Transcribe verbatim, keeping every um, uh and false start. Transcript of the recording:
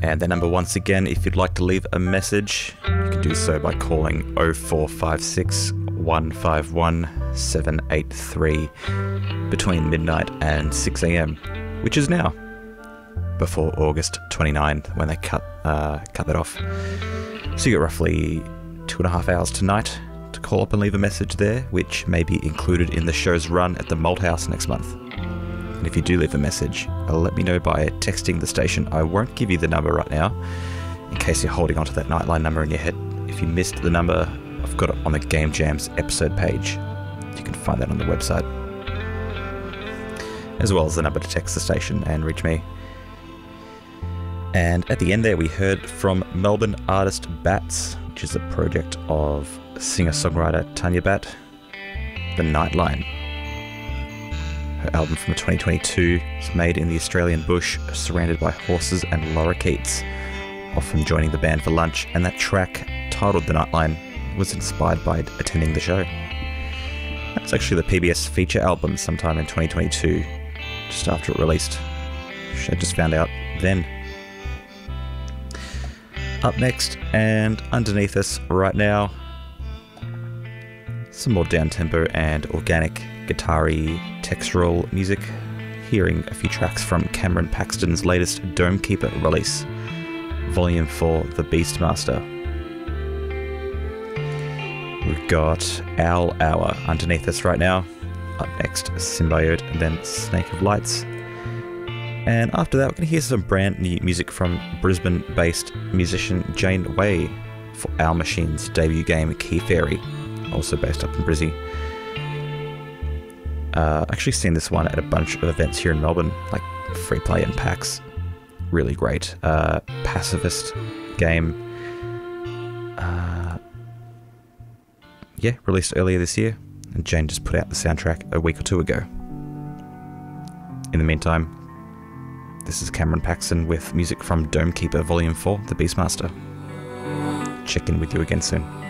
And their number, once again, if you'd like to leave a message, you can do so by calling oh four five six, one five one, seven eight three between midnight and six a.m, which is now, before August twenty-ninth, when they cut uh, cut that off. So you got roughly two and a half hours tonight to call up and leave a message there, which may be included in the show's run at the Malthouse next month. And if you do leave a message, let me know by texting the station. I won't give you the number right now, in case you're holding onto that Nightline number in your head. If you missed the number, I've got it on the Game Jams episode page. You can find that on the website, as well as the number to text the station and reach me. And at the end there, we heard from Melbourne artist Bats, which is a project of singer-songwriter Tanya Bat, The Nightline. Her album from twenty twenty-two is made in the Australian bush, surrounded by horses and lorikeets, often joining the band for lunch, and that track, titled The Nightline, was inspired by attending the show. That's actually the P B S feature album sometime in twenty twenty-two, just after it released, which I just found out then. Up next, and underneath us right now, some more down-tempo and organic guitar-y textural music, hearing a few tracks from Cameron Paxton's latest Domekeeper release, Volume four, The Beastmaster. We've got Owl Hour underneath us right now. Up next, Symbiote, and then Snake of Lights. And after that, we're going to hear some brand new music from Brisbane-based musician Jane Way for Our Machine's debut game, Key Fairy, also based up in Brizzy. Uh, actually seen this one at a bunch of events here in Melbourne, like Free Play and PAX. Really great. Uh, pacifist game. Uh, yeah, released earlier this year, and Jane just put out the soundtrack a week or two ago. In the meantime, this is Cameron Paxton with music from Domekeeper Volume four, The Beastmaster. Check in with you again soon.